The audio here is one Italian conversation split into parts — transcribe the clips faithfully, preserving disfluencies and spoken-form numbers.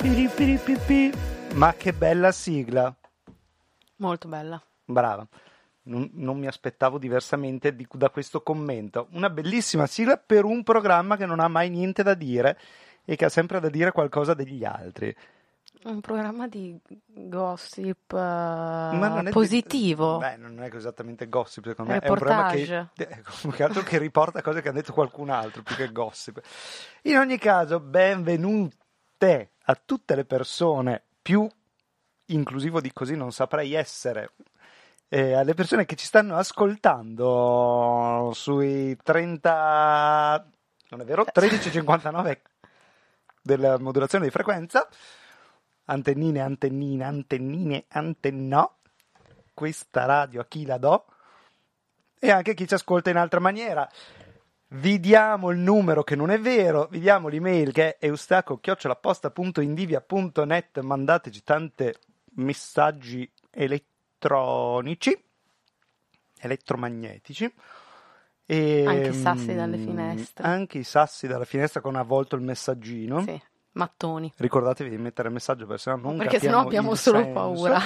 Piripiripipi. Ma che bella sigla. Molto bella. Brava. Non, non mi aspettavo diversamente di, da questo commento. Una bellissima sigla per un programma che non ha mai niente da dire e che ha sempre da dire qualcosa degli altri. Un programma di gossip uh, Ma non è positivo. Di, beh, non è esattamente gossip, secondo me. Reportage. È un programma che, che, altro che riporta cose che ha detto qualcun altro, più che gossip. In ogni caso, benvenute a tutte le persone, più inclusivo di così non saprei essere, eh, alle persone che ci stanno ascoltando sui trenta, non è vero, tredici cinquantanove della modulazione di frequenza. Antennine, antennine, antennine, antennò. Questa radio a chi la do? E anche chi ci ascolta in altra maniera. Vi diamo il numero che non è vero, vi diamo l'email che è eustaco chiocciola posta punto indivia punto net. Mandateci tanti messaggi elettronici, elettromagnetici. E, anche i sassi dalle finestre. Anche i sassi dalla finestra con avvolto il messaggino. Sì. Mattoni. Ricordatevi di mettere il messaggio perché sennò non perché capiamo sennò abbiamo il solo senso. paura.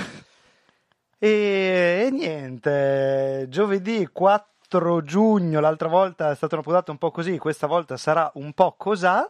E, e niente, giovedì quattro giugno, l'altra volta è stata una puntata un po' così, questa volta sarà un po' cosà,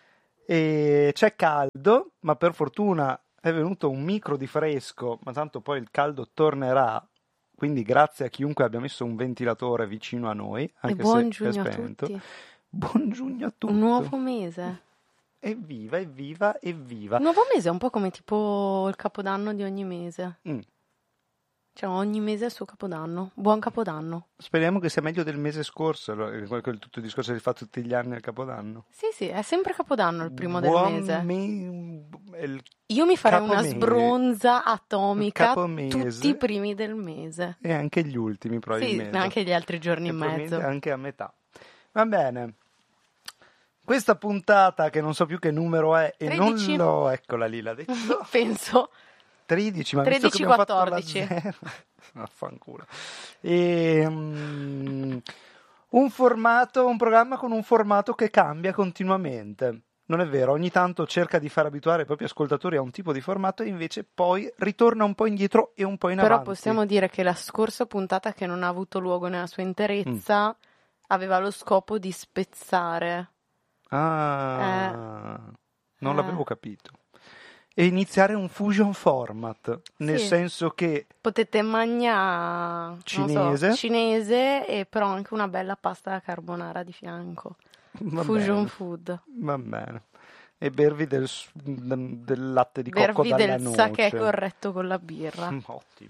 e c'è caldo, ma per fortuna è venuto un micro di fresco, ma tanto poi il caldo tornerà, quindi grazie a chiunque abbia messo un ventilatore vicino a noi, anche e buon se è giugno spento. a tutti. Buon giugno a tutti. Un nuovo mese. Evviva, evviva, evviva. Il nuovo mese è un po' come tipo il capodanno di ogni mese. Mm. Cioè ogni mese è il suo capodanno. Buon capodanno. Speriamo che sia meglio del mese scorso, quel tutto il discorso che si fa tutti gli anni al capodanno. Sì, sì, è sempre capodanno il primo Buon del mese. Me... Il Io mi farei una capomese. sbronza atomica Capomese. tutti i primi del mese. E anche gli ultimi probabilmente. Sì, anche gli altri giorni e in mezzo. Anche a metà. Va bene. Questa puntata che non so più che numero è e tredici. non lo... Eccola lì, l'ha detto. Penso. tredici, ma tredici, visto che abbiamo quattordici. fatto la zero... Affanculo. E, um, un formato, un programma con un formato che cambia continuamente. Non è vero, ogni tanto cerca di far abituare i propri ascoltatori a un tipo di formato e invece poi ritorna un po' indietro e un po' in Però avanti. Però possiamo dire che la scorsa puntata, che non ha avuto luogo nella sua interezza, mm. aveva lo scopo di spezzare. Ah, eh, non eh. l'avevo capito. E iniziare un fusion format, nel sì. senso che potete mangiare cinese. So, cinese e però anche una bella pasta alla carbonara di fianco. Va fusion bene. food. Va bene. E bervi del, del latte di bervi cocco dalla del noce. sake corretto con la birra. Ottimo.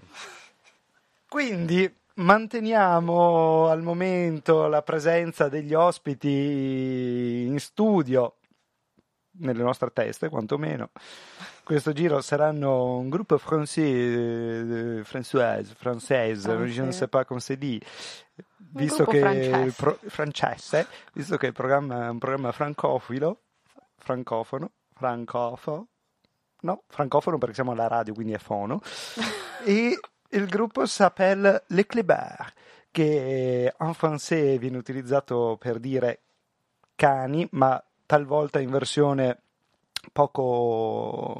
Quindi manteniamo al momento la presenza degli ospiti in studio, nelle nostre teste quantomeno. Questo giro saranno un gruppo français, française, française, je ne sais pas come si dit, visto che il pro, francese, visto che il programma è un programma francofilo, francofono, francofono, no, francofono perché siamo alla radio, quindi è fono, e il gruppo s'appelle Le Clébard, che en français viene utilizzato per dire cani, ma talvolta in versione poco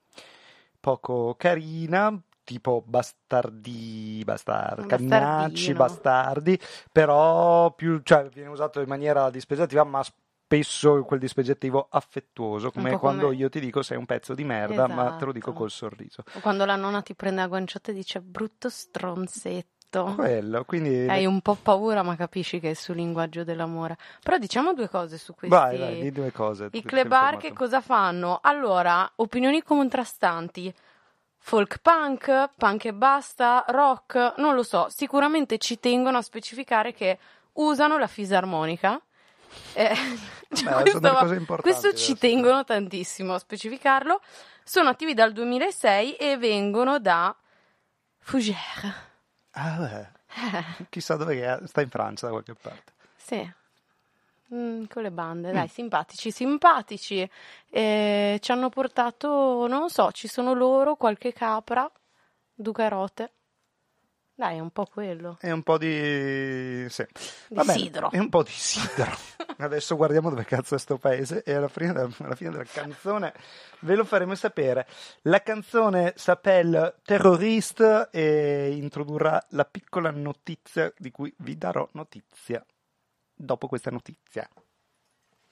poco carina, tipo bastardi, bastard, cagnacci, bastardi, però più, cioè, viene usato in maniera dispregiativa, ma spesso quel dispregiativo affettuoso, come quando come... io ti dico sei un pezzo di merda, esatto. Ma te lo dico col sorriso. O quando la nonna ti prende a guanciotte e dice brutto stronzetto. Quello, quindi hai un po' paura, ma capisci che è sul linguaggio dell'amore. Però diciamo due cose su questi. Vai, vai, di due cose. I Clébard che cosa fanno? Allora, opinioni contrastanti. Folk punk, punk e basta, rock, non lo so. Sicuramente ci tengono a specificare che usano la fisarmonica. Eh, cioè Beh, questo, sono cose importanti, questo ci tengono tantissimo a specificarlo. Sono attivi dal duemilasei e vengono da Fougères. Ah, beh. Eh. Chissà dove è, sta in Francia da qualche parte. Sì, mm, con le bande, dai, mm. simpatici, simpatici. Eh, ci hanno portato, non so, ci sono loro, qualche capra, due carote. Dai, è un po' quello. E un po' di... sì. Di Va bene, sidro. E un po' di sidro. Adesso guardiamo dove cazzo è sto paese e alla fine, alla fine della canzone ve lo faremo sapere. La canzone s'appelle Terroriste e introdurrà la piccola notizia di cui vi darò notizia dopo questa notizia.